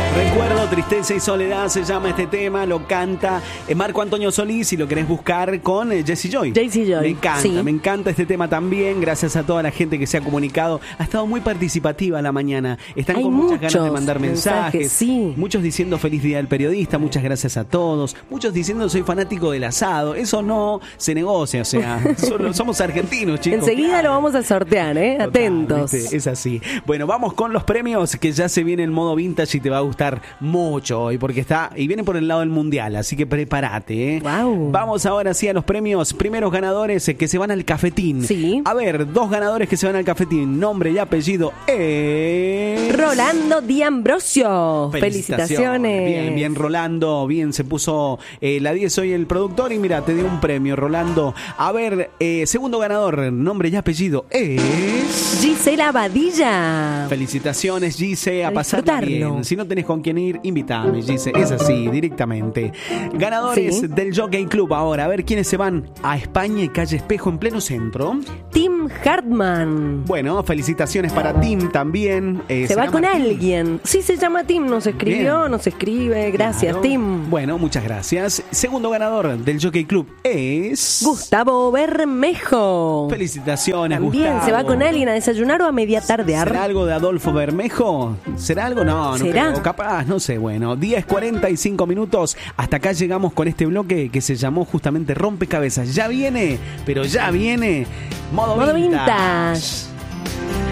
Recuerdo, tristeza y soledad se llama este tema, lo canta Marco Antonio Solís y lo querés buscar con Jessie Joy. Jessie Joy. Me encanta este tema también, gracias a toda la gente que se ha comunicado. Ha estado muy participativa la mañana, están con muchas ganas de mandar mensajes. Sí. Muchos diciendo feliz día del periodista, muchas gracias a todos. Muchos diciendo soy fanático del asado, eso no se negocia, o sea, somos argentinos, chicos. Enseguida lo vamos a sortear, atentos. Es así. Bueno, vamos con los premios, que ya se viene el modo vintage y te va a gustar mucho hoy, porque viene por el lado del mundial, así que prepárate. Wow. Vamos ahora sí a los premios. Primeros ganadores que se van al cafetín. Sí. A ver, 2 ganadores que se van al cafetín. Nombre y apellido es Rolando Di Ambrosio. Felicitaciones. Bien, Rolando. Bien, se puso la 10 hoy el productor y mira, te dio un premio, Rolando. A ver, segundo ganador, nombre y apellido es Gisela Badilla. Felicitaciones, Gise, a pasarla bien. Si no tenés con quién ir, invítame, Gise. Es así, directamente. Ganadores del Jockey Club ahora. A ver quiénes se van a España y Calle Espejo en pleno centro. Tim Hartman. Bueno, felicitaciones para Tim también. Se va con alguien. Sí, se llama Tim. Nos escribió, nos escribe. Gracias, claro. Tim. Bueno, muchas gracias. Segundo ganador del Jockey Club es Gustavo Bermejo. Felicitaciones, también Gustavo. Se va con alguien a desayunar o a media tardear. ¿Será algo de Adolfo Bermejo? ¿Será algo? No ¿será? creo. Capaz, no sé. Bueno, 10:45 minutos. Hasta acá llegamos con este bloque que se llamó justamente Rompecabezas. Ya viene, pero ya viene Modo Vintage.